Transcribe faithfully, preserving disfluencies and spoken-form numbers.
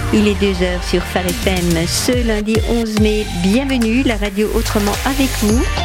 Il est deux heures sur Phare F M ce lundi onze mai. Bienvenue, la radio autrement avec vous.